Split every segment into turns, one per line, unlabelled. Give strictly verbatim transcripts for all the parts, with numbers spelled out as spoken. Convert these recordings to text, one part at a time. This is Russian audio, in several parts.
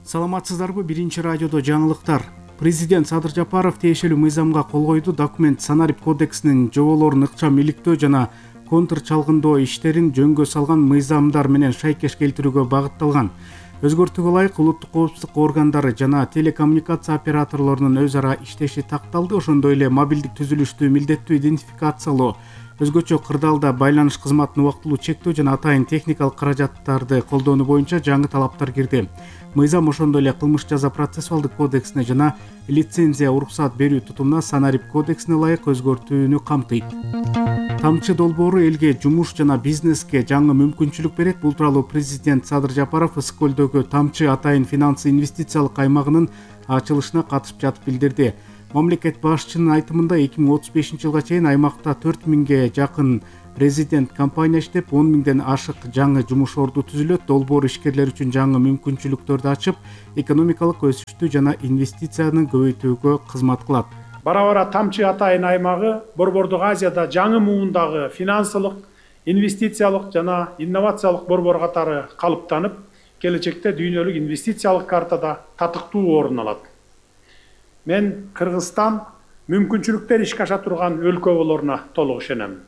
Саламатсыздарбы? Биринчи радиодо жаңылыктар. Президент Садыр Жапаров тиешелүү мыйзамга кол койду. Документ Санарип кодексинин жоболорун ыкчам иликтөө жана контр чалгындоо иштерин жөнгө салган мыйзамдар менен шайкеш келтирүүгө багытталган. Өзгөртүүгө ылайык улуттук коопсуздук органдары жана телекоммуникация операторлорунун өз ара иштеши такталды. Ошондой эле мобилдик түзүлүштү милдеттүү идентификациялоо, өзгөчө кырдаалда байланыш кызматын убактылуу чектөө жана атайын техникалык каражаттарды колдонуу боюнча жаңы талаптар кирди. Мыйзам ошондой эле кылмыш жаза процессуалдык кодексине жана лицензия уруксаат берүү тутумуна Санарип кодексине ылайык өзгөртүүнү камтыйт. Тамчы долбоору элге жумуш жана бизнеске жаңы мүмкүнчүлүк берет. Бул тууралуу президент Садыр Жапаров Ысык көлдөгү Тамчы атайын финансы инвестициялык аймагынын ачылышына катышып жатып билдирди. Мамлекет башчынын айтымында эки миң отуз бешинчи жылга чейин аймакта төрт миңге жакын резидент компания иштеп, он миңден ашык жаңы жумуш орду түзүлөт. Долбоор ишкерлер үчүн жаңы мүмкүнчүлүктөрдү ачып, экономикалык өсүштү жана инвестицияны көбөйтүүгө кызмат кылат.
Бара-бара Тамчы атайын аймагы Борбордук Азияда жаңы муундагы финансылык, инвестициялык жана инновациялык борбор катары калыптанып, келечекте дүйнөлүк инвестициялык картада татыктуу орун алат. Мен Кыргызстан мүмкүнчүлүктөр ишке аша турган өлкө болоруна толук ишенем.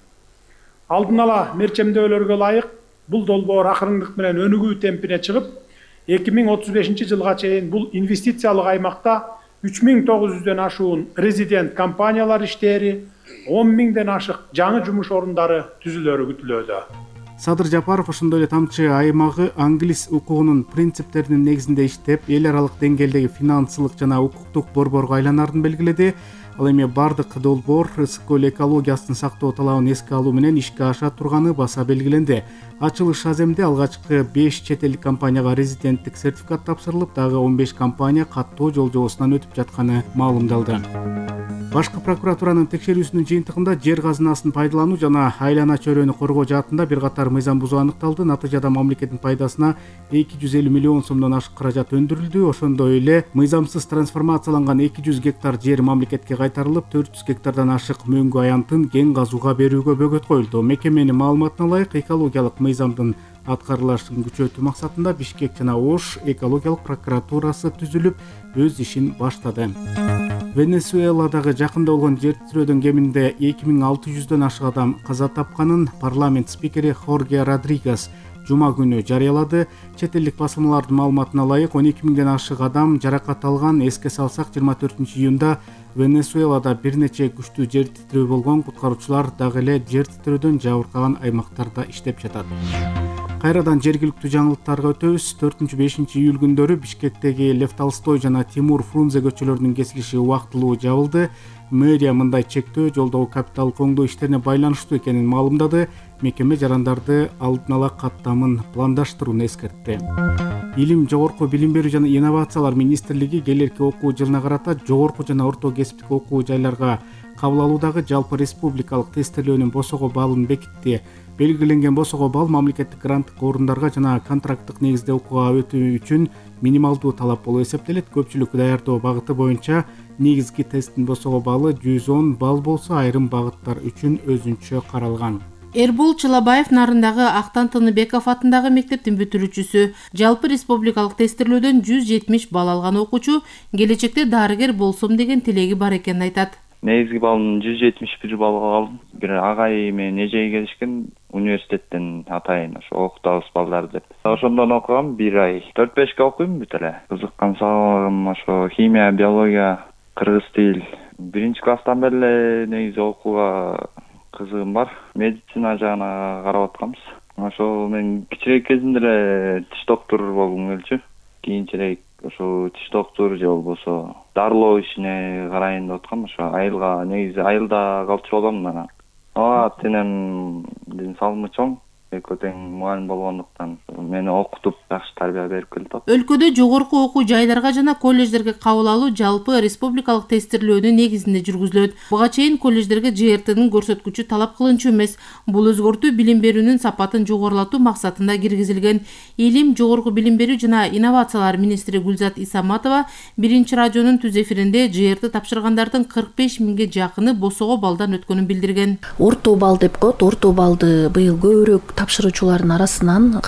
Алдын ала мерчемдөөлөргө ылайык бул долбоор акырындык менен өнүгүү темпине чыгып, эки миң отуз бешинчи жылга чейин бул инвестициялык аймакта үч миң тогуз жүздөн ашуун резидент компаниялар иштери, он миңден ашык жаңы жумуш орундары түзүлөрү күтүлүүдө.
Садыр Жапаров ошондой эле Тамчы аймагы англис укугунун принциптеринин негизинде иштеп, эл аралык деңгээлдеги финансылык жана укуктук борборго айланарын белгиледи. Ал эми бардык долбоор Ысык көл экологиясын сактоо талабын эске алуу менен ишке аша турганы баса белгиленди. Ачылыш аземде алгачкы беш чет элдик компанияга резиденттик сертификат тапшырылып, дагы он беш компания каттоо жолжобосунан өтүп жатканы маалымдалды. Башкы прокуратуранын текшерүүсүнүн жыйынтыгында жер казынасын пайдалануу жана айлана чөйрөнү коргоо жаатында бир катар мыйзам бузуу аныкталды. Натыйжада мамлекеттин пайдасына эки жүз элүү миллион сомдон ашык каражат өндүрүлдү. Ошондой эле мыйзамсыз трансформацияланган эки жүз гектар жер мамлекетке кайтарылып, төрт жүз гектардан ашык мөңгү аянтын кен казууга берүүгө бөгөт коюлду. Мекеменин маалыматына ылайык, экологиялык мыйзамдын аткарылышын күчөтүү максатында Бишкек жана Ош экологиялык прокуратурасы түзүлүп, өз ишин баштады. Венесуэладагы жакында болгон жер титирөөдөн кеминде эки миң алты жүздөн ашык адам каза тапканын парламент спикери Хорге Родригес жума күнү жарыялады. Чет элдик басылмалардын маалыматына ылайык, он эки миңден ашык адам жаракат алган. Эске салсак, жыйырма төртүнчү июнда Венесуэлада бир нече күчтүү жер титирөө болгон. Куткаруучулар дагы эле жер титирөөдөн жабыркаган аймактарда иштеп жатат. Кайрадан жергиликтүү жаңылыктарга өтөбүз. төртүнчү бешинчи июль күндөрү Бишкектеги Лев Толстой жана Тимур Фрунзе көчөлөрүнүн кесилиши убактылуу жабылды. Мэрия мындай чектөө жолдогу капиталдык оңдоо иштерине байланыштуу экенин маалымдады. Мекеме жарандарды алдын ала каттамын пландаштырууну эскертти. Илим, жогорку билим берүү жана инновациялар министрлиги келерки окуу жылына карата жогорку жана орто кесиптик окуу жайларга кабыл алуудагы жалпы республикалык тестирлөөнүн босого балын бекитти. Белгиленген босого бал мамлекеттик гранттык орундарга жана контракттык негизде окууга өтүү үчүн минималдуу талап болуп эсептелет. Көпчүлүк даярдоо багыты боюнча негизги тесттин босого балы жүз он балл болсо, айрым багыттар үчүн өзүнчө каралган.
Эрбол Чылабаев нарындагы Актан Тыныбеков атындагы мектептин бүтүрүүчүсү. Жалпы республикалык тестирлөөдөн жүз жетимиш балл алган окуучу келечекте дарыгер болсом деген тилеги бар экенин айтат.
Негизги баллын жүз жетимиш бир баллга алдым. Бир агай менен эжеги келишкен университеттен атайын ошо окутабыз балдарды деп. Ошондон окугам бир ай. төрт бешке окуйм бүт эле. Кызыккан сабагым ошо химия, биология, кыргыз тил. Биринчи класстан бери негизи окууга кызыгым бар. Медицина жагына карап атканбыз. Ошо мен кичирээк кезимде эле тиш доктуру болгум келчү. Кийинчерээк ошо тиш доктур же болбосо дарылоо ишине карайын деп аткам. Ошо айылга негизи айылда калчу болом да. Ага, тенем ден салымы чоң. Экөө тең мугалим болгондуктан мени окутуп жакшы тарбия берип келет.
Өлкөдө жогорку окуу жайларга жана колледждерге кабыл алуу жалпы республикалык тестирлөөнүн негизинде жүргүзүлөт. Буга чейин колледждерге жи эр тынын көрсөткүчү талап кылынчу эмес. Бул өзгөртүү билим берүүнүн сапатын жогорулатуу максатында киргизилген. Илим, жогорку билим берүү жана инновациялар министри Гүлзат Исаматова биринчи радионун түз эфиринде жи эр ти тапшыргандардын кырк беш миңге жакыны босого балдан өткөнүн билдирген.
Орто балл деп коет. Орто баллды быйыл көбүрөөк тапшыруучулардын арасынан кырк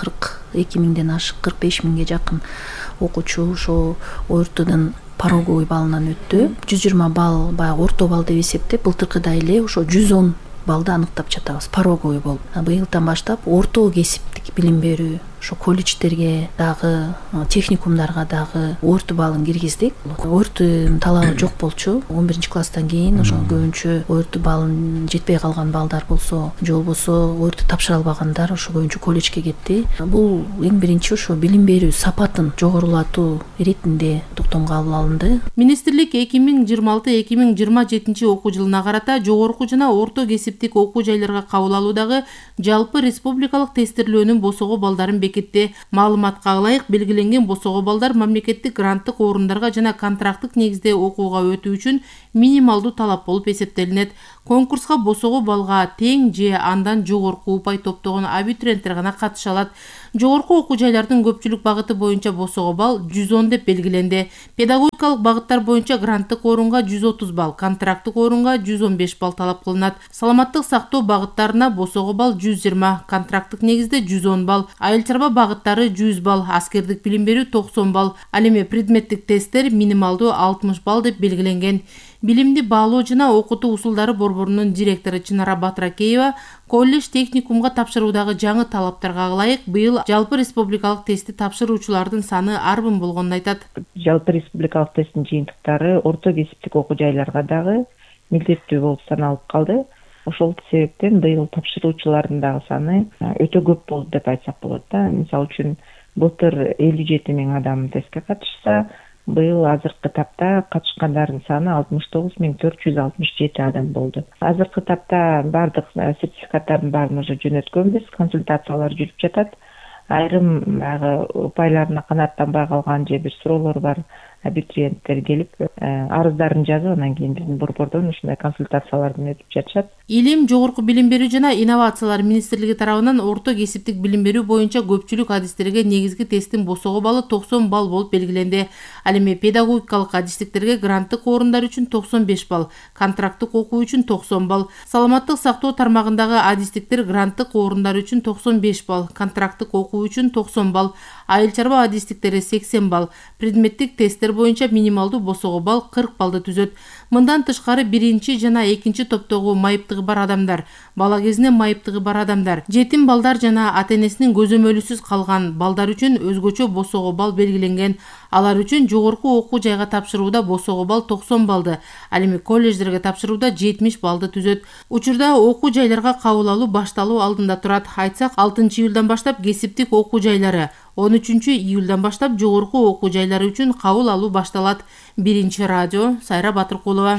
эки миңден ашык кырк беш миңге жакын окуучу ошо ОРТдун пороговый балынан өттү. жүз жыйырма балл баягы орто балл деп эсептеп, былтыркыдай эле ошо жүз он балды аныктап жатабыз пороговый болуп. Быйылдан баштап орто кесиптик билим берүү, ошо колледждерге дагы, техникумдарга дагы орто балын киргиздик. Орто талабы жок болчу. он биринчи класстан кийин ошо көбүнчө орто балын жетпей калган балдар болсо, же болбосо орто тапшыра албагандар ошо көбүнчө колледжге кетти. Бул эң биринчи ошо билим берүү сапатын жогорулатуу иретинде токтомго алынды.
Министрлик эки миң жыйырма алты эки миң жыйырма жетинчи окуу жылына карата жогорку жана орто кесиптик окуу жайларга кабыл алуудагы жалпы республикалык тестирлөөнүн босого балдарын бекитти. Маалыматка ылайык, белгиленген босого балдар мамлекеттик гранттык орундарга жана контракттык негизде окууга өтүү үчүн минималдуу талап болуп эсептелинет. Конкурска босого балга тең же андан жогорку упай топтогон абитуриенттер гана катыша алат. Жогорку окуу жайлардын көпчүлүк багыты боюнча босого балл жүз он деп белгиленди. Педагогикалык багыттар боюнча гранттык орунга жүз отуз балл, контракттык орунга жүз он беш балл талап кылынат. Саламаттык сактоо багыттарына босого балл жүз жыйырма, контракттык негизде жүз он балл, айыл чарба багыттары жүз балл, аскердик билим берүү токсон балл, ал эми предметтик тесттер минималдуу алтымыш балл деп белгиленген. Билимди баалоо жана окутуу усулдары борборунун директору Чынара Батыракеева колледж техникумга тапшыруудагы жаңы талаптарга ылайык быйыл жалпы республикалык тестти тапшыруучулардын саны арбын болгонун айтат.
Жалпы республикалык тесттин жыйынтыктары орто кесиптик окуу жайларга дагы милдеттүү болуп саналып калды. Ошол себептен быйыл тапшыруучулардын дагы саны өтө көп болду деп айтсак болот да. Мисалы үчүн былтыр элүү жети миң адам тестке катышса, быйыл азыркы тапта катышкандардын саны алтымыш тогуз миң төрт жүз алтымыш жети адам болду. Азыркы тапта бардык сертификаттардын баарын уже жөнөткөнбүз, консультациялар жүрүп жатат. Айрым баягы упайларына канааттанбай калган же бир суроолор бар абитуриенттер келип арыздарын жазып, анан кийин биздин борбордон ушундай консультациялардан өтүп жатышат.
Илим, жогорку билим берүү жана инновациялар министрлиги тарабынан орто кесиптик билим берүү боюнча көпчүлүк адистерге негизги тесттин босого баллы токсон балл болуп белгиленди. Ал эми педагогикалык адистиктерге гранттык орундар үчүн токсон беш балл, контракттык окуу үчүн токсон балл, саламаттык сактоо тармагындагы адистиктер гранттык орундар үчүн токсон беш балл, контракттык окуу үчүн токсон балл, айыл чарба адистиктери сексен балл, предметтик тесттер боюнча минималдуу босого балл кырк баллды түзөт. Мындан тышкары биринчи жана экинчи топтогу майыптыгы бар адамдар, бала кезинен майыптыгы бар адамдар, жетим балдар жана ата-энесинин көзөмөлүсүз калган балдар үчүн өзгөчө босого балл белгиленген. Алар үчүн жогорку окуу жайга тапшырууда босого балл токсон баллды, ал эми колледждерге тапшырууда жетимиш баллды түзөт. Учурда окуу жайларга кабыл алуу башталуу алдында турат. Айтсак, алтынчы июлдан баштап кесиптик окуу жайлары, он үчүнчү июлдан баштап жогорку окуу жайлары үчүн кабыл алуу башталат. Биринчи радио, Сайра Батыркулова.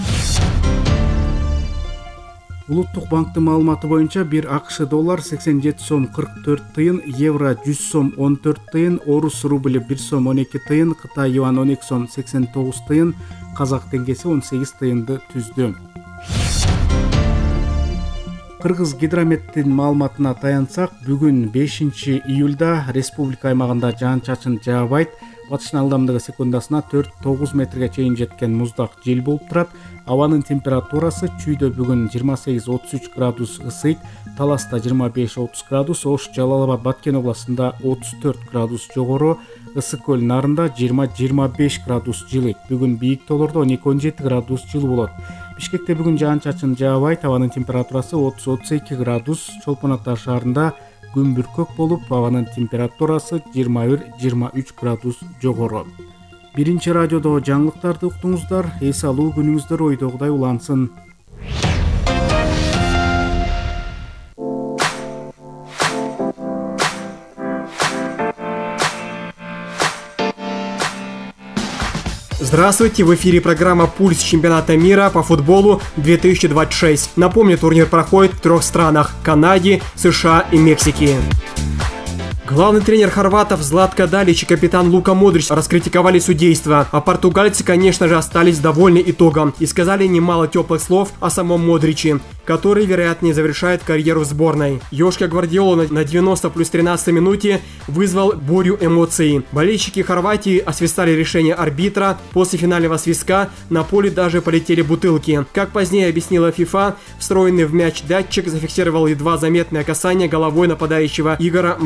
Улуттук банктын маалыматы боюнча бир АКШ доллар сексен жети сом кырк төрт тыйын, евро жүз сом он төрт тыйын, орус рубль бир сом он эки тыйын, Кытай юан он эки сом сексен тогуз тыйын, казак теңгеси он сегиз тыйынды түздү. Кыргыз гидрометтин маалыматына таянсак, бүгүн бешинчи июлда республика аймагында жаан-чачын жаабайт. Батыштын ылдамдыгы секундасына төрт тогуз метрге чейин жеткен муздак жел болуп турат. Абанын температурасы Чүйдө бүгүн жыйырма сегиз отуз үч градус ысыйт, Таласта жыйырма беш отуз градус, Ош, Жалал Абад, Баткен областында отуз төрт градус жогору, Ысык көл Нарында жыйырма жыйырма беш градус жылыйт. Бүгүн бийик тоолордо он эки он жети градус жыл болот. Бишкекте бүгүн жаан-чачын жаабайт, абанын температурасы отуз отуз эки градус, Чолпон Ата шаарында күн бүркөк болуп, абанын температурасы жыйырма бир жыйырма үч градус жогору. Биринчи радиодо жаңылыктарды уктуңуздар. Эс алуу күнүңүздөр ойдогудай улансын.
Здравствуйте, в эфире программа «Пульс чемпионата мира по футболу две тысячи двадцать шесть». Напомню, турнир проходит в трех странах – Канаде, США и Мексике. Главный тренер хорватов Златко Далич и капитан Лука Модрич раскритиковали судейство, а португальцы, конечно же, остались довольны итогом и сказали немало теплых слов о самом Модриче, который, вероятнее, завершает карьеру в сборной. Йошка Гвардиола на девяносто плюс тринадцатой минуте вызвал бурю эмоций. Болельщики Хорватии освистали решение арбитра. После финального свистка на поле даже полетели бутылки. Как позднее объяснила ФИФА, встроенный в мяч датчик зафиксировал едва заметное касание головой нападающего Игора Матановича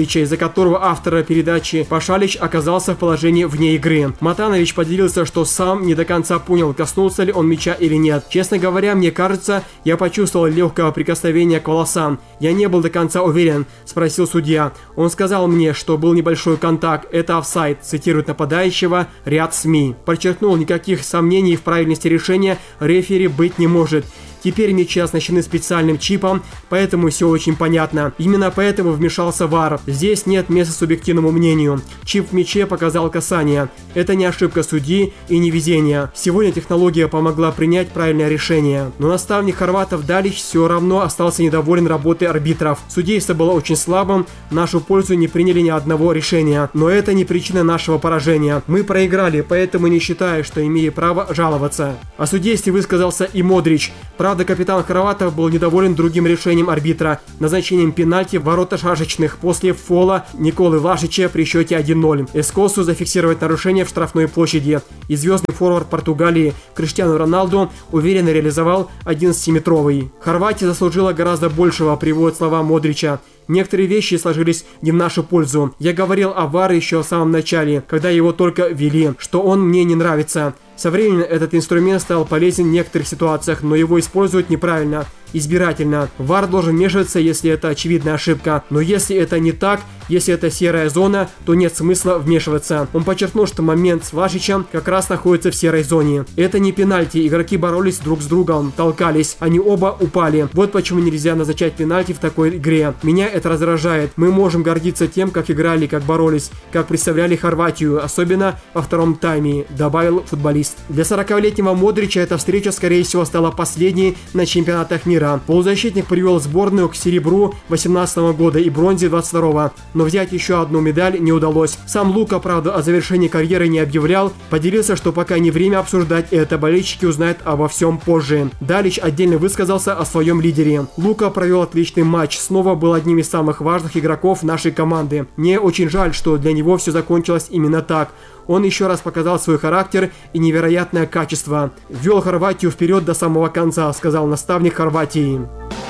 Матановича, из-за которого автор передачи Пашалич оказался в положении вне игры. Матанович поделился, что сам не до конца понял, коснулся ли он мяча или нет. Честно говоря, мне кажется, я почувствовал легкое прикосновение к волосам. Я не был до конца уверен, спросил судья. Он сказал мне, что был небольшой контакт, это офсайд, цитирует нападающего ряд СМИ. Подчеркнул, никаких сомнений в правильности решения рефери быть не может. Теперь мячи оснащены специальным чипом, поэтому все очень понятно. Именно поэтому вмешался ВАР. Здесь нет места субъективному мнению. Чип в мяче показал касание. Это не ошибка судьи и не везение. Сегодня технология помогла принять правильное решение. Но наставник хорватов Далич все равно остался недоволен работой арбитров. Судейство было очень слабым, в нашу пользу не приняли ни одного решения. Но это не причина нашего поражения. Мы проиграли, поэтому не считаю, что имею право жаловаться. О судействе высказался и Модрич. Правда, капитан хорватов был недоволен другим решением арбитра – назначением пенальти в ворота шашечных после фола Николы Влашича при счете один ноль. Эскосу зафиксировать нарушение в штрафной площади. И звездный форвард Португалии Криштиану Роналду уверенно реализовал одиннадцатиметровый. Хорватия заслужила гораздо большего, приводят слова Модрича. Некоторые вещи сложились не в нашу пользу. Я говорил о ВАР еще в самом начале, когда его только ввели, что он мне не нравится. Со временем этот инструмент стал полезен в некоторых ситуациях, но его используют неправильно, избирательно. ВАР должен вмешиваться, если это очевидная ошибка. Но если это не так, если это серая зона, то нет смысла вмешиваться. Он подчеркнул, что момент с Влашичем как раз находится в серой зоне. Это не пенальти, игроки боролись друг с другом, толкались, они оба упали. Вот почему нельзя назначать пенальти в такой игре. Меня это раздражает. Мы можем гордиться тем, как играли, как боролись, как представляли Хорватию, особенно во втором тайме, добавил футболист. Для сорокалетнего Модрича эта встреча, скорее всего, стала последней на чемпионатах мира. Полузащитник привел сборную к серебру восемнадцатого года и бронзе двадцать второго, но взять еще одну медаль не удалось. Сам Лука, правда, о завершении карьеры не объявлял, поделился, что пока не время обсуждать это, болельщики узнают обо всем позже. Далич отдельно высказался о своем лидере. Лука провел отличный матч, снова был одним из самых важных игроков нашей команды. Мне очень жаль, что для него все закончилось именно так. Он еще раз показал свой характер и невероятное качество. Ввел Хорватию вперед до самого конца, сказал наставник Хорватии.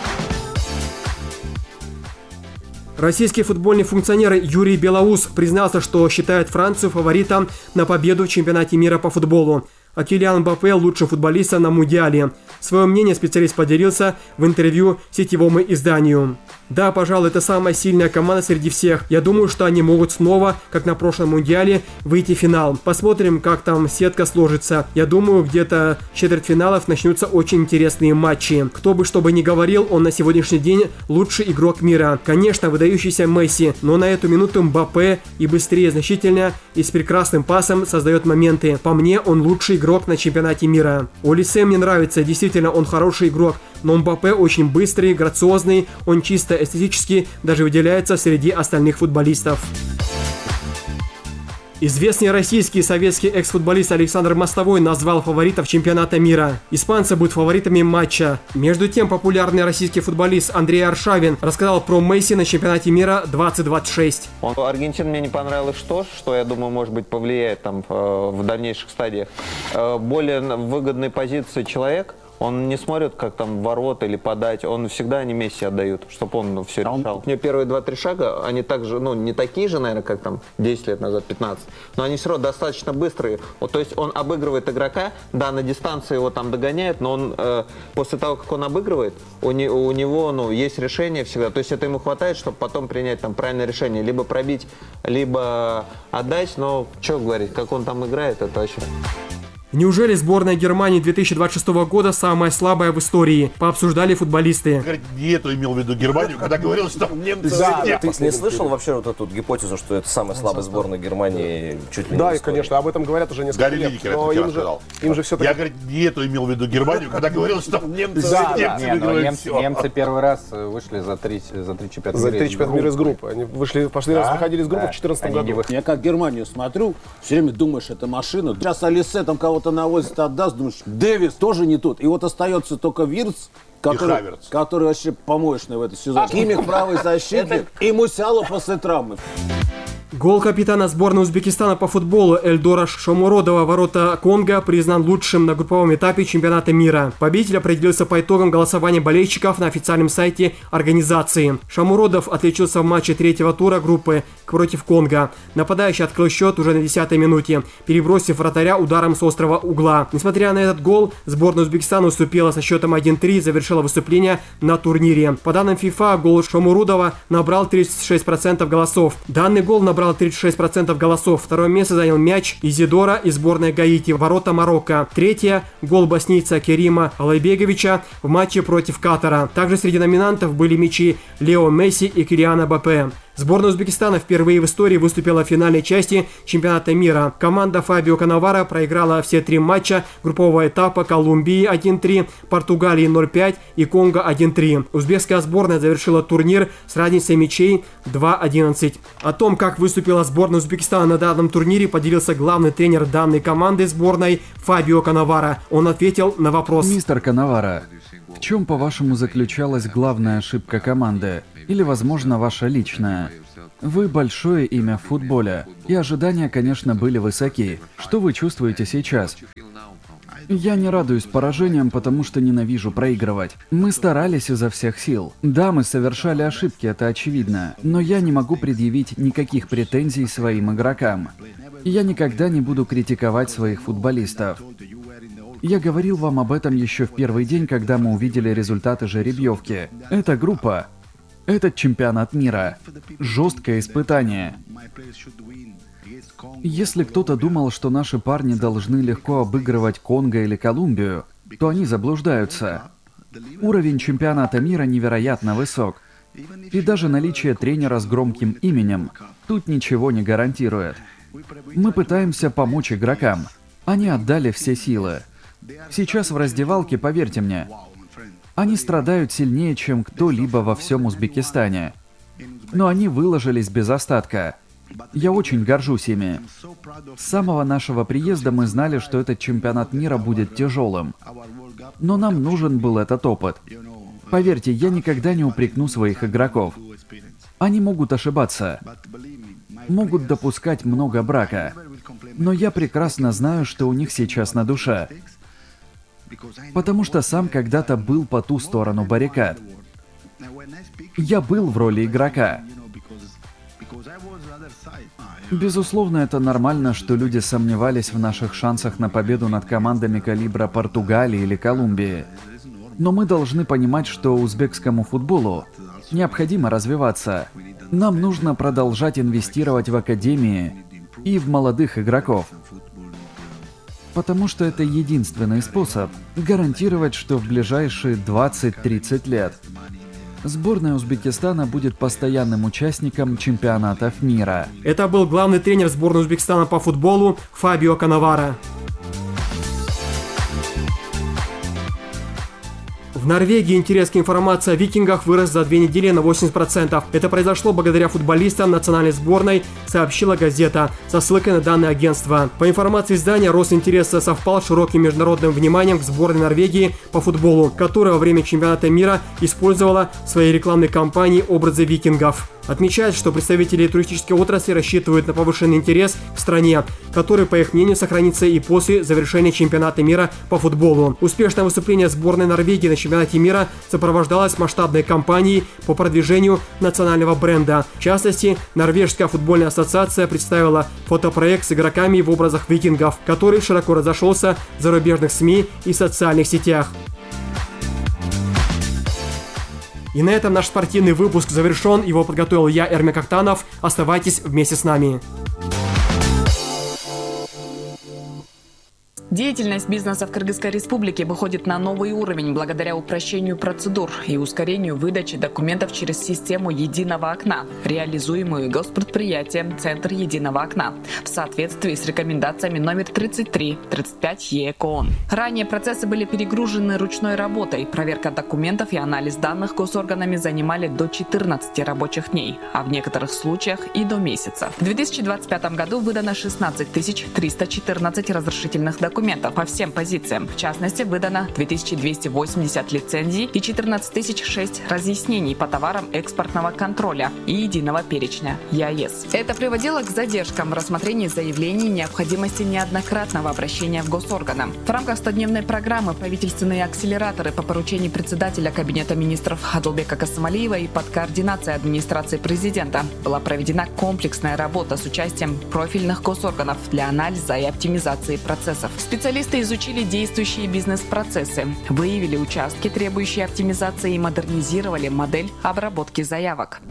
Российский футбольный функционер Юрий Белоус признался, что считает Францию фаворитом на победу в чемпионате мира по футболу, а Килиан Мбаппе лучшим футболистом на Мундиале. Свое мнение специалист поделился в интервью сетевому изданию. Да, пожалуй, это самая сильная команда среди всех. Я думаю, что они могут снова, как на прошлом Мундиале, выйти в финал. Посмотрим, как там сетка сложится. Я думаю, где-то в четвертьфиналов начнутся очень интересные матчи. Кто бы что бы ни говорил, он на сегодняшний день лучший игрок мира. Конечно, выдающийся Месси, но на эту минуту Мбаппе и быстрее значительно, и с прекрасным пасом создает моменты. По мне, он лучший игрок на чемпионате мира. Олисе мне нравится, действительно, он хороший игрок. Но Мбаппе очень быстрый, грациозный, он чисто эстетически даже выделяется среди остальных футболистов. Известный российский и советский экс-футболист Александр Мостовой назвал фаворитов чемпионата мира. Испанцы будут фаворитами матча. Между тем, популярный российский футболист Андрей Аршавин рассказал про Месси на чемпионате мира двадцать двадцать шесть.
Аргентина мне не понравилось что, что я думаю, может быть, повлияет там в дальнейших стадиях. Более выгодной позиции человек. Он не смотрит, как там ворота или подать, он всегда они Месси отдают, чтобы он все решал. У него первые два-три шага, они также, ну, не такие же, наверное, как там десять лет назад, пятнадцать, но они все равно достаточно быстрые. Вот, то есть он обыгрывает игрока, да, на дистанции его там догоняет, но он э, после того, как он обыгрывает, у, не, у него, ну, есть решение всегда. То есть это ему хватает, чтобы потом принять там правильное решение, либо пробить, либо отдать, но что говорить, как он там играет, это вообще...
Неужели сборная Германии две тысячи двадцать шестого года самая слабая в истории? Пообсуждали футболисты.
Не эту имел в виду Германию, когда говорил, что немцы...
Да, ты не слышал вообще вот эту гипотезу, что это самая слабая сборная Германии чуть ли не
Да, и, конечно, об этом говорят уже несколько лет. Но им же, им же все-таки...
Я, говорит, не эту имел в виду Германию, когда говорил, что немцы...
Да, да, не, но немцы, немцы первый раз вышли за три, за три чемпионата мира.
За три чемпионата мира из группы. Они вышли, пошли да? раз выходили из группы да. в две тысячи четырнадцатом году.
Я как Германию смотрю, все время думаешь, это машина. Сейчас Олисе там кого-то навозит, отдаст, думаешь, Дэвис тоже не тут. И вот остается только Вирц, который, который вообще помощный в этом сезоне. Кимих правый защитник и Мусиала после травмы.
Гол капитана сборной Узбекистана по футболу Эльдора Шомуродова ворота Конго признан лучшим на групповом этапе чемпионата мира. Победитель определился по итогам голосования болельщиков на официальном сайте организации. Шомуродов отличился в матче третьего тура группы против Конго. Нападающий открыл счет уже на десятой минуте, перебросив вратаря ударом с острого угла. Несмотря на этот гол, сборная Узбекистана уступила со счетом один-три и завершила выступление на турнире. По данным FIFA, гол Шомуродова набрал тридцать шесть процентов голосов. Данный гол набрал тридцать шесть процентов голосов. Второе место занял мяч Изидора из сборной Гаити, ворота Марокко. Третье – гол боснийца Керима Алайбеговича в матче против Катара. Также среди номинантов были мячи Лео Месси и Килиана Мбаппе. Сборная Узбекистана впервые в истории выступила в финальной части чемпионата мира. Команда Фабио Канаваро проиграла все три матча группового этапа Колумбии один-три, Португалии ноль-пять и Конго один-три. Узбекская сборная завершила турнир с разницей мячей два-одиннадцать. О том, как выступила сборная Узбекистана на данном турнире, поделился главный тренер данной команды сборной Фабио Канаваро. Он ответил на вопрос.
Мистер Канаваро, в чем, по-вашему, заключалась главная ошибка команды? Или, возможно, ваша личная? Вы большое имя в футболе, и ожидания, конечно, были высоки. Что вы чувствуете сейчас? Я не радуюсь поражениям, потому что ненавижу проигрывать. Мы старались изо всех сил. Да, мы совершали ошибки, это очевидно. Но я не могу предъявить никаких претензий своим игрокам. Я никогда не буду критиковать своих футболистов. Я говорил вам об этом еще в первый день, когда мы увидели результаты жеребьевки. Эта группа, этот чемпионат мира, жесткое испытание. Если кто-то думал, что наши парни должны легко обыгрывать Конго или Колумбию, то они заблуждаются. Уровень чемпионата мира невероятно высок. И даже наличие тренера с громким именем тут ничего не гарантирует. Мы пытаемся помочь игрокам. Они отдали все силы. Сейчас в раздевалке, поверьте мне, они страдают сильнее, чем кто-либо во всем Узбекистане. Но они выложились без остатка. Я очень горжусь ими. С самого нашего приезда мы знали, что этот чемпионат мира будет тяжелым. Но нам нужен был этот опыт. Поверьте, я никогда не упрекну своих игроков. Они могут ошибаться. Могут допускать много брака. Но я прекрасно знаю, что у них сейчас на душе. Потому что сам когда-то был по ту сторону баррикад. Я был в роли игрока. Безусловно, это нормально, что люди сомневались в наших шансах на победу над командами калибра Португалии или Колумбии. Но мы должны понимать, что узбекскому футболу необходимо развиваться. Нам нужно продолжать инвестировать в академии и в молодых игроков. Потому что это единственный способ гарантировать, что в ближайшие двадцать-тридцать лет сборная Узбекистана будет постоянным участником чемпионатов мира.
Это был главный тренер сборной Узбекистана по футболу Фабио Канаваро. В Норвегии интерес к информации о викингах вырос за две недели на восемьдесят процентов. Это произошло благодаря футболистам национальной сборной, сообщила газета со ссылкой на данное агентство. По информации издания, рост интереса совпал с широким международным вниманием к сборной Норвегии по футболу, которая во время чемпионата мира использовала в своей рекламной кампании образы викингов. Отмечают, что представители туристической отрасли рассчитывают на повышенный интерес к стране, который, по их мнению, сохранится и после завершения чемпионата мира по футболу. Успешное выступление сборной Норвегии на чемпионате мира сопровождалось масштабной кампанией по продвижению национального бренда. В частности, Норвежская футбольная ассоциация представила фотопроект с игроками в образах викингов, который широко разошелся в зарубежных СМИ и социальных сетях. И на этом наш спортивный выпуск завершен. Его подготовил я, Эрмек Актанов. Оставайтесь вместе с нами.
Деятельность бизнеса в Кыргызской республике выходит на новый уровень благодаря упрощению процедур и ускорению выдачи документов через систему единого окна, реализуемую госпредприятием «Центр единого окна» в соответствии с рекомендациями номер тридцать три тридцать пять ЕКООН. Ранее процессы были перегружены ручной работой. Проверка документов и анализ данных госорганами занимали до четырнадцати рабочих дней, а в некоторых случаях и до месяца. В две тысячи двадцать пятом году выдано шестнадцать тысяч триста четырнадцать разрешительных документов, документов по всем позициям. В частности, выдано две тысячи двести восемьдесят лицензий и четырнадцать тысяч шесть разъяснений по товарам экспортного контроля и единого перечня ЕАЭС. Это приводило к задержкам в рассмотрении заявлений и необходимости неоднократного обращения в госорганы. В рамках стодневной программы правительственные акселераторы по поручению председателя Кабинета министров Адылбека Касымалиева и под координацией администрации президента была проведена комплексная работа с участием профильных госорганов для анализа и оптимизации процессов. Специалисты изучили действующие бизнес-процессы, выявили участки, требующие оптимизации, и модернизировали модель обработки заявок.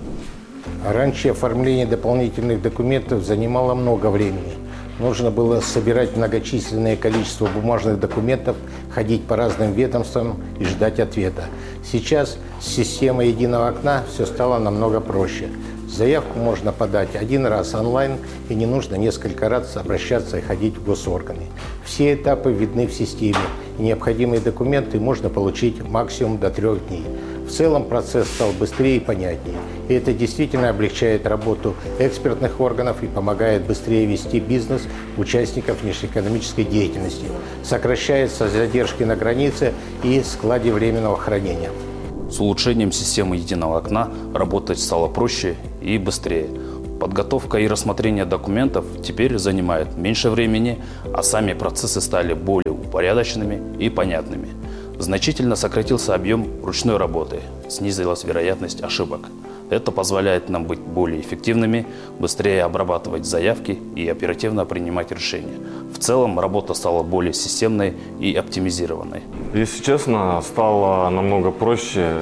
Раньше оформление дополнительных документов занимало много времени. Нужно было собирать многочисленное количество бумажных документов, ходить по разным ведомствам и ждать ответа. Сейчас с системой единого окна все стало намного проще. Заявку можно подать один раз онлайн, и не нужно несколько раз обращаться и ходить в госорганы. Все этапы видны в системе, и необходимые документы можно получить максимум до трех дней. В целом процесс стал быстрее и понятнее. И это действительно облегчает работу экспертных органов и помогает быстрее вести бизнес участников внешнеэкономической деятельности. Сокращаются задержки на границе и складе временного хранения.
С улучшением системы единого окна работать стало проще и быстрее. Подготовка и рассмотрение документов теперь занимает меньше времени, а сами процессы стали более упорядоченными и понятными. Значительно сократился объем ручной работы, снизилась вероятность ошибок. Это позволяет нам быть более эффективными, быстрее обрабатывать заявки и оперативно принимать решения. В целом работа стала более системной и оптимизированной.
Если честно, стало намного проще.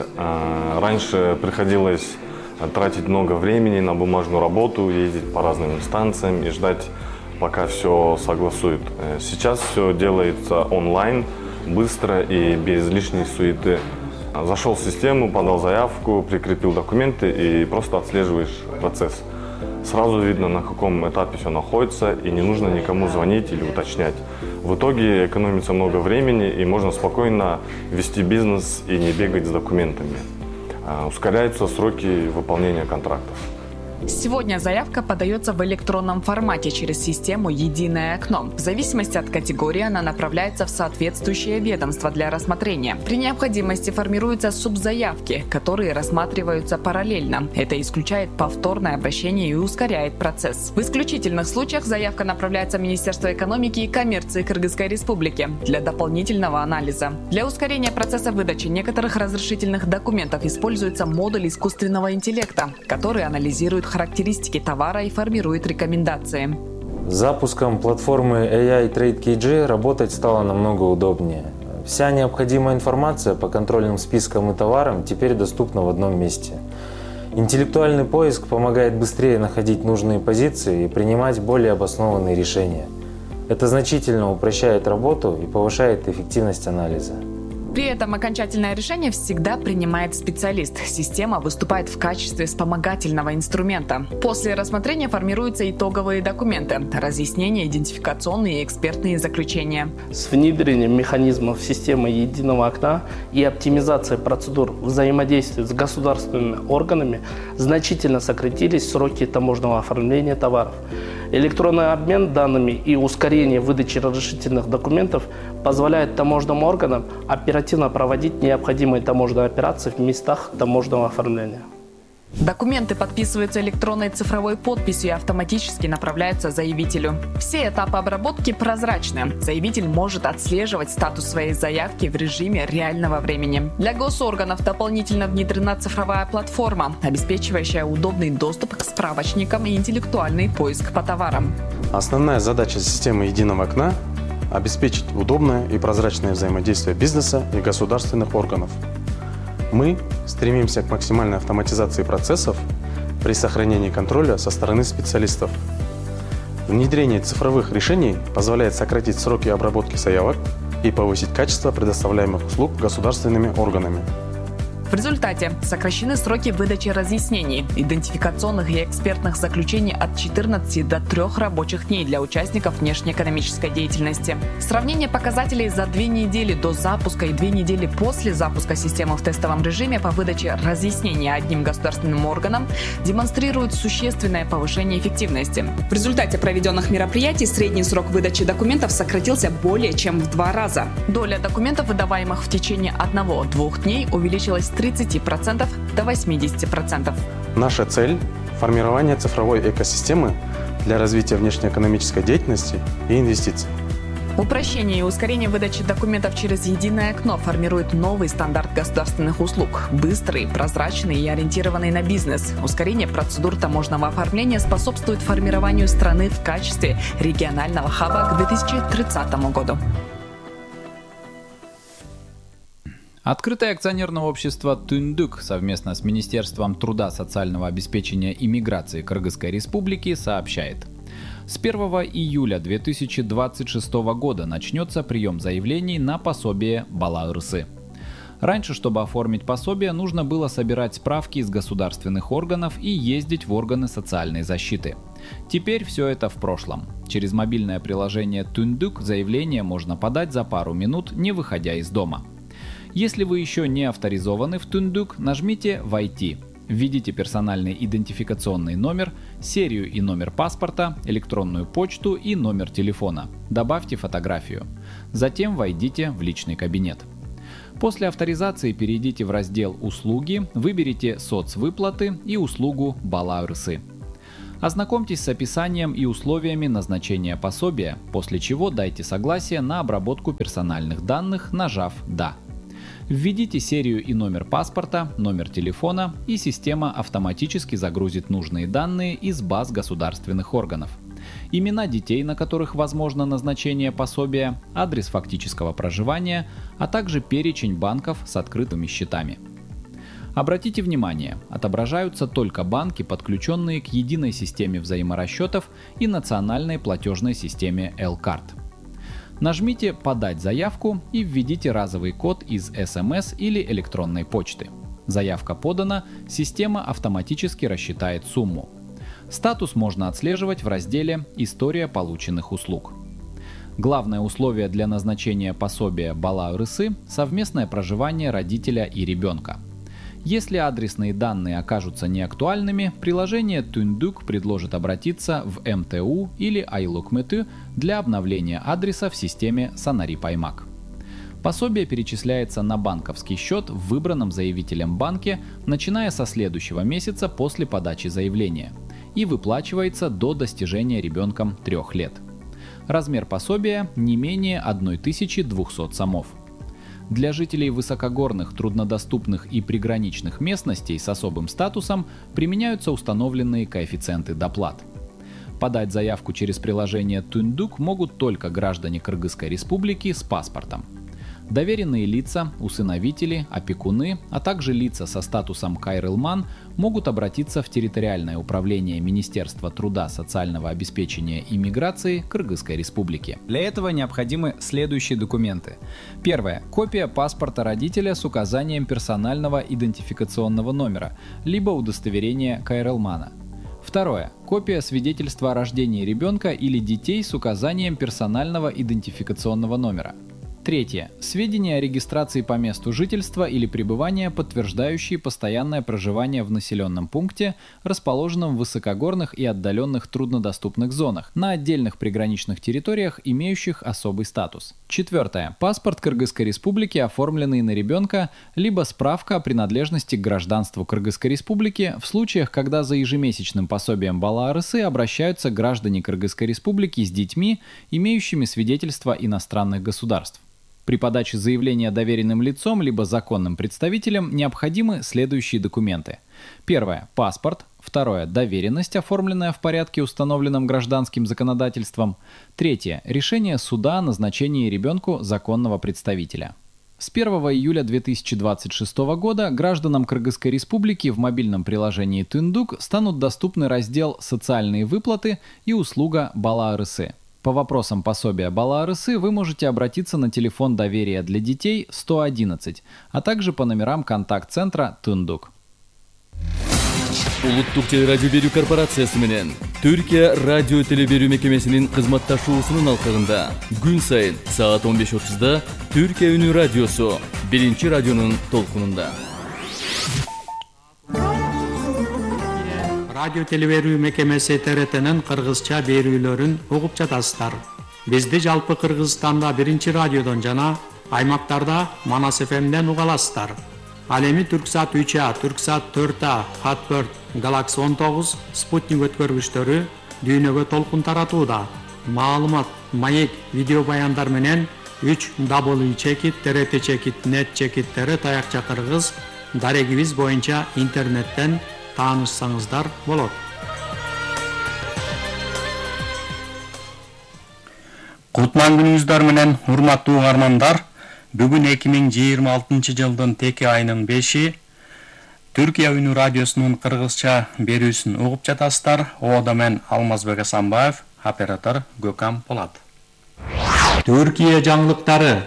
Раньше приходилось тратить много времени на бумажную работу, ездить по разным инстанциям и ждать, пока все согласуют. Сейчас все делается онлайн, быстро и без лишней суеты. Зашел в систему, подал заявку, прикрепил документы и просто отслеживаешь процесс. Сразу видно, на каком этапе все находится, и не нужно никому звонить или уточнять. В итоге экономится много времени, и можно спокойно вести бизнес и не бегать с документами. Ускоряются сроки выполнения контрактов.
Сегодня заявка подается в электронном формате через систему «Единое окно». В зависимости от категории она направляется в соответствующее ведомство для рассмотрения. При необходимости формируются субзаявки, которые рассматриваются параллельно. Это исключает повторное обращение и ускоряет процесс. В исключительных случаях заявка направляется в Министерство экономики и коммерции Кыргызской Республики для дополнительного анализа. Для ускорения процесса выдачи некоторых разрешительных документов используется модуль искусственного интеллекта, который анализирует характеристики товара и формирует рекомендации.
С запуском платформы эй ай Trade кей джи работать стало намного удобнее. Вся необходимая информация по контрольным спискам и товарам теперь доступна в одном месте. Интеллектуальный поиск помогает быстрее находить нужные позиции и принимать более обоснованные решения. Это значительно упрощает работу и повышает эффективность анализа.
При этом окончательное решение всегда принимает специалист. Система выступает в качестве вспомогательного инструмента. После рассмотрения формируются итоговые документы, разъяснения, идентификационные и экспертные заключения.
С внедрением механизмов системы единого окна и оптимизацией процедур взаимодействия с государственными органами значительно сократились сроки таможенного оформления товаров. Электронный обмен данными и ускорение выдачи разрешительных документов позвляет таможенным органам оперативно проводить необходимые таможенные операции в местах таможенного оформления.
Документы подписываются электронной цифровой подписью и автоматически направляются заявителю. Все этапы обработки прозрачны. Заявитель может отслеживать статус своей заявки в режиме реального времени. Для госорганов дополнительно внедрена цифровая платформа, обеспечивающая удобный доступ к справочникам и интеллектуальный поиск по товарам.
Основная задача системы единого окна – обеспечить удобное и прозрачное взаимодействие бизнеса и государственных органов. Мы стремимся к максимальной автоматизации процессов при сохранении контроля со стороны специалистов. Внедрение цифровых решений позволяет сократить сроки обработки заявок и повысить качество предоставляемых услуг государственными органами.
В результате сокращены сроки выдачи разъяснений, идентификационных и экспертных заключений от четырнадцати до трёх рабочих дней для участников внешнеэкономической деятельности. Сравнение показателей за две недели до запуска и две недели после запуска системы в тестовом режиме по выдаче разъяснений одним государственным органам демонстрирует существенное повышение эффективности. В результате проведенных мероприятий средний срок выдачи документов сократился более чем в два раза. Доля документов, выдаваемых в течение одного-двух дней, увеличилась с тридцати процентов до восьмидесяти процентов.
Наша цель – формирование цифровой экосистемы для развития внешнеэкономической деятельности и инвестиций.
Упрощение и ускорение выдачи документов через единое окно формирует новый стандарт государственных услуг. Быстрый, прозрачный и ориентированный на бизнес. Ускорение процедур таможенного оформления способствует формированию страны в качестве регионального хаба к две тысячи тридцатому году.
Открытое акционерное общество «Түндүк» совместно с Министерством труда, социального обеспечения и миграции Кыргызской Республики сообщает. С первого июля две тысячи двадцать шестого года начнется прием заявлений на пособие Бала Ырсы. Раньше, чтобы оформить пособие, нужно было собирать справки из государственных органов и ездить в органы социальной защиты. Теперь все это в прошлом. Через мобильное приложение «Түндүк» заявление можно подать за пару минут, не выходя из дома. Если вы еще не авторизованы в «Түндүк», нажмите «Войти». Введите персональный идентификационный номер, серию и номер паспорта, электронную почту и номер телефона. Добавьте фотографию. Затем войдите в личный кабинет. После авторизации перейдите в раздел «Услуги», выберите «Соцвыплаты» и услугу «Бала Ырсы». Ознакомьтесь с описанием и условиями назначения пособия, после чего дайте согласие на обработку персональных данных, нажав «Да». Введите серию и номер паспорта, номер телефона, и система автоматически загрузит нужные данные из баз государственных органов. Имена детей, на которых возможно назначение пособия, адрес фактического проживания, а также перечень банков с открытыми счетами. Обратите внимание, отображаются только банки, подключенные к единой системе взаиморасчетов и национальной платежной системе L-Card. Нажмите «Подать заявку» и введите разовый код из эс эм эс или электронной почты. Заявка подана, система автоматически рассчитает сумму. Статус можно отслеживать в разделе «История полученных услуг». Главное условие для назначения пособия Бала Ырсы – совместное проживание родителя и ребенка. Если адресные данные окажутся неактуальными, приложение «Түндүк» предложит обратиться в эм тэ у или Айлукмету для обновления адреса в системе Санарип Аймак. Пособие перечисляется на банковский счет в выбранном заявителем банке, начиная со следующего месяца после подачи заявления, и выплачивается до достижения ребенком трех лет. Размер пособия не менее тысячи двухсот сомов. Для жителей высокогорных, труднодоступных и приграничных местностей с особым статусом применяются установленные коэффициенты доплат. Подать заявку через приложение «Түндүк» могут только граждане Кыргызской Республики с паспортом. Доверенные лица, усыновители, опекуны, а также лица со статусом кайрылман могут обратиться в территориальное управление Министерства труда, социального обеспечения и миграции Кыргызской Республики. Для этого необходимы следующие документы. Первое. Копия паспорта родителя с указанием персонального идентификационного номера, либо удостоверения кайрылмана. Второе. Копия свидетельства о рождении ребенка или детей с указанием персонального идентификационного номера. Третье. Сведения о регистрации по месту жительства или пребывания, подтверждающие постоянное проживание в населенном пункте, расположенном в высокогорных и отдаленных труднодоступных зонах, на отдельных приграничных территориях, имеющих особый статус. Четвертое. Паспорт Кыргызской Республики, оформленный на ребенка, либо справка о принадлежности к гражданству Кыргызской Республики в случаях, когда за ежемесячным пособием Бала Ырсы обращаются граждане Кыргызской Республики с детьми, имеющими свидетельство иностранных государств. При подаче заявления доверенным лицом либо законным представителем необходимы следующие документы. Первое. Паспорт. Второе. Доверенность, оформленная в порядке, установленном гражданским законодательством. Третье. Решение суда о назначении ребенку законного представителя. С первого июля две тысячи двадцать шестого года гражданам Кыргызской Республики в мобильном приложении «Түндүк» станут доступны раздел «Социальные выплаты» и услуга «Бала Ырсы». По вопросам пособия бала арысы вы можете обратиться на телефон доверия для детей сто одиннадцать, а также по номерам контакт-центра Тундук.
Улуттук телерадио берүү корпорациясы менен Түркия радио телеберүү мекемесинин кызматташуусунун алкагында күн сайын саат он беш отузда Түркия үнү радиосу биринчи радионун толкунунда.
Радио телеберүү мекемеси Т Р Т'нин кыргызча берүүлөрүн угуп жатасыздар. Бизди жалпы Кыргызстанда биринчи радиодон жана аймактарда Манас эф эмден уга аласыздар. Ал эми Түрксат үч А, Түрксат төрт А, Хатберт, Галакси он тогуз, спутник өткөргүчтөрү дүйнөгө толкун таратууда. Маалымат, маек, видео баяндар менен үч дабл ю чекит, Т Р Т чекит, нет чекиттери таякча кыргыз дарегибиз боюнча интернеттен таанышсаңыздар болот. Кутман күнүңүздөр менен урматтуу угармандар, бүгүн эки миң жыйырма алтынчы жылдын теке айынын беши Түркия үнү радиосунун кыргызча берүүсүн угуп жатасыздар. Оодо мен Алмазбек Асанбаев, оператор Gökhan Polat. Түркия жаңылыктары.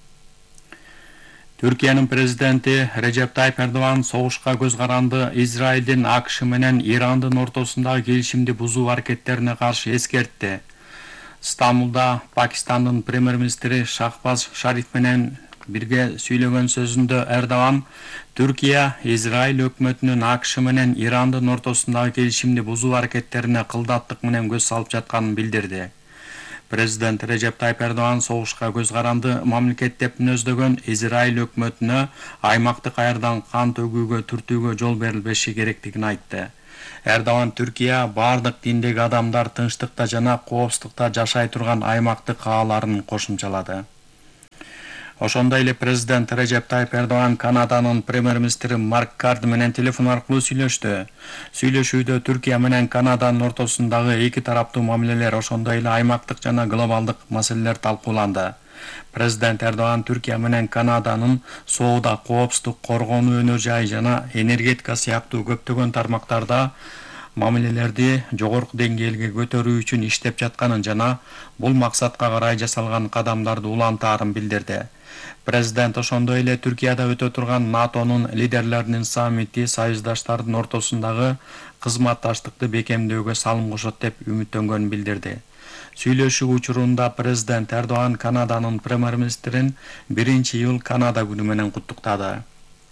Түркиянын президенти Режеп Тайып Эрдоган согушка көз каранды Израилдин А К Ш менен Ирандын ортосундагы келишимди бузуу аракеттерине каршы эскертти. Стамбулда Пакистандын премьер-министри Шахбаз Шариф менен бирге сүйлөгөн сөзүндө Эрдоган Түркия Израиль өкмөтүнүн А К Ш менен Ирандын ортосундагы келишимди бузуу аракеттерине кылдаттык менен көз салып жатканын билдирди. Президент Режеп Тайып Эрдоган согушка көз каранды мамлекет деп мүнөздөгөн Израиль өкмөтүнө аймакты кайрадан кан төгүүгө, түртүүгө жол берилбеши керектигин айтты. Эрдоган Түркия бардык диндеги адамдар тынчтыкта жана коопсуздукта жашай турган аймакты кааларын кошумчалады. Ошондой эле президент Режеп Тайып Эрдоган Канаданын премьер-министри Марк Карни менен телефон аркылуу сүйлөштү. Сүйлөшүүдө Түркия менен Канаданын ортосундагы эки тараптуу мамилелер, ошондой эле аймактык жана глобалдык маселелер талкууланды. Президент Эрдоган Түркия менен Канаданын соода, коопсуздук, коргонуу, өнөр жай жана энергетика сыяктуу көптөгөн тармактарда мамилелерди жогорку деңгээлге көтөрүү үчүн иштеп жатканын жана бул максатка карай жасалган кадамдарды улантаарын билдирди. Президент ошондой эле Түркияда өтө турган НАТОнун лидерлеринин саммити союздаштардын ортосундагы кызматташтыкты бекемдөөгө салым кошот деп үмүттөнгөнүн билдирди. Сүйлөшүү учурунда президент Эрдоган Канаданын премьер-министрин биринчи июль Канада күнү менен куттуктады.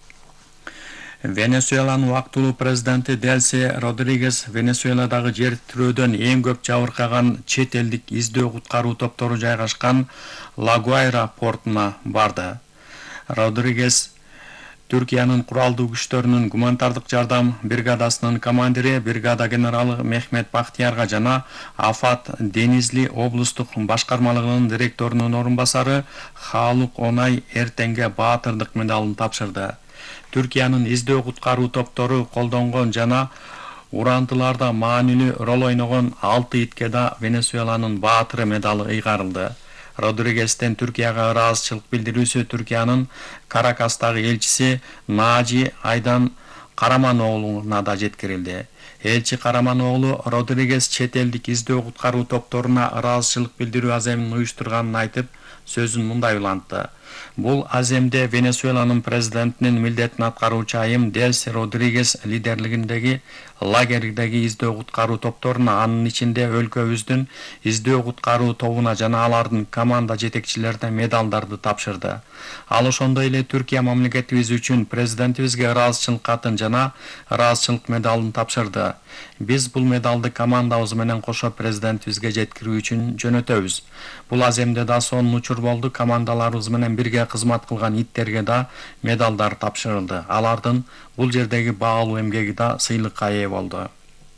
Венесуэланын убактылуу президенти Делси Родригес Венесуэладагы жер тирөөдөн эң көп жабыркаган чет элдик издөө куткаруу топтору жайгашкан Ла-Гуайра портуна барды. Родригес Түркиянын куралдуу күчтөрүнүн гуманитардык жардам бригадасынын командири бригада генералы Мехмет Бахтиярга жана Афат Денизли облустук башкармалыгынын директорунун орун басары Халук Онай эртеңге баатырдык медалын тапшырды. Түркиянын издөө куткаруу топтору колдонгон жана урандыларда маанилүү рол ойногон алты итке да Венесуэланын баатыры медалы ыйгарылды. Родригестен Түркияга ыраазычылык билдирүүсү Түркиянын Каракастагы элчиси Нажи Айдан Карамановулуна да жеткирилди. Элчи Карамановулу Родригес чет элдик издөө куткаруу топторуна ыраазычылык билдирүү аземин уюштурганын айтып, сөзүн мындай улантты. Бул аземде Венесуэланын президентинин милдетин аткаруучу айым Делси Родригес лидерлигиндеги лагердеги издөө куткаруу топторуна, анын ичинде өлкөбүздүн издөө куткаруу тобуна жана алардын команда жетекчилерине медалдарды тапшырды. Ал ошондой эле Түркия мамлекетибиз үчүн президентибизге ыраазычылык катын жана ыраазычылык медалын тапшырды. Биз бул медалды командабыз менен кошо президентибизге жеткирүү үчүн жөнөтөбүз. Бул аземде да сонун учур болду. Командаларыбыз менен бирге кызмат кылган иттерге да медалдар тапшырылды. Алардын бул жердеги баалуу эмгеги да сыйлыкка ээ болду.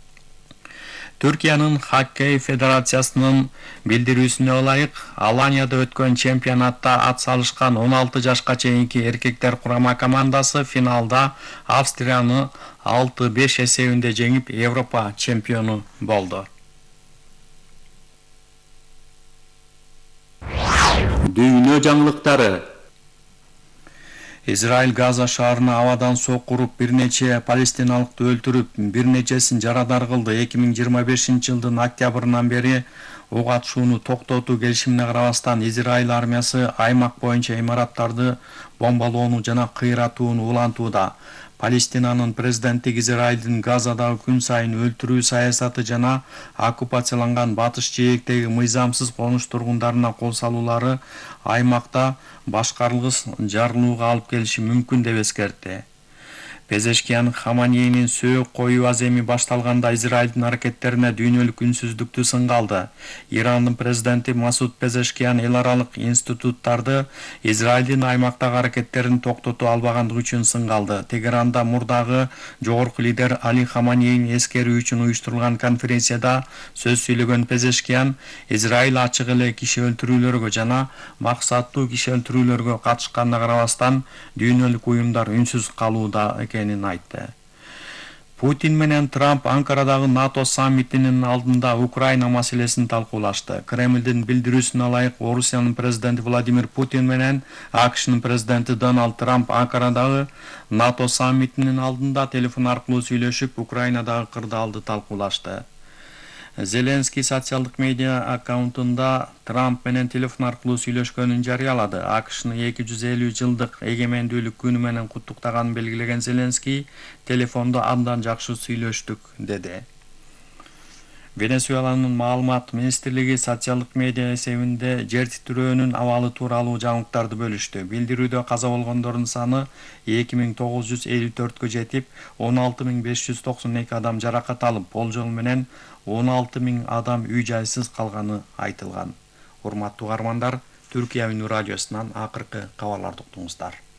Түркиянын хоккей федерациясынын билдирүүсүнө ылайык, Аланияда өткөн чемпионатта ат салышкан он алты жашка чейинки эркектер курама командасы финалда Австрияны алты беш эсебинде жеңип Европа чемпиону болду. Дүйнө жаңылыктары. Израиль Газа шаарына абадан сок уруп бир нече палестиналыкты өлтүрүп, бир нечесин жарадар кылды. эки миң жыйырма бешинчи жылдын октябрынан бери ок атышууну токтотуу келишимине карабастан Израиль армиясы аймак боюнча имараттарды бомбалоону жана кыйратууну улантууда. Палестинанын президенттик Израилдин Газадагы күн сайын өлтүрүү саясаты жана оккупацияланган батыш жээктеги мыйзамсыз конуш тургундарына кол салуулары аймакта башкарылгыс жарылууга алып келиши мүмкүн деп эскертти. Пезешкиян Хаманейнин сөөк коюу аземи башталганда Израилдин аракеттерине дүйнөлүк үнсүздүктү сынгалды. Ирандын президенти Масуд Пезешкиян эл аралык институттарды Израилдин аймактагы аракеттерин токтото албагандыгы үчүн сынгалды. Тегеранда мурдагы жогорку лидер Али Хаманейн эскерүү үчүн уюштурулган конференцияда сөз сүйлөгөн Пезешкиян Израиль ачык эле киши өлтүрүүлөргө жана максаттуу киши өлтүрүүлөргө катышканына карабастан дүйнөлүк уюмдар үнсүз калууда экен айтты. Путин менен Трамп Анкарадагы НАТО саммитинин алдында Украина маселесин талкуулашты. Кремлдин билдирүүсүнө ылайык, Орусиянын президенти Владимир Путин менен АКШнын президенти Дональд Трамп Анкарадагы НАТО саммитинин алдында телефон аркылуу сүйлөшүп, Украинадагы кырдаалды талкуулашты. Зеленский социалдык медиа аккаунтунда Трамп менен телефон аркылуу сүйлөшкөнүн жарыялады. АКШны эки жүз элүү жылдык эгемендүүлүк күнү менен куттуктаганын белгилеген Зеленский телефондо андан жакшы сүйлөштүк деди. Венесуэланын маалымат министрлиги социалдык медиа эсебинде жер титирөөнүн абалы тууралуу жаңылыктарды бөлүштү. Билдирүүдө каза болгондордун саны эки миң тогуз жүз элүү төрткө жетип, он алты миң беш жүз токсон эки адам жаракат алып, болжол менен он алты миң адам үй жайсыз калганы айтылган. Урматтуу угармандар, Түркия Үнү радиосунан акыркы кабарларды уктуңуздар.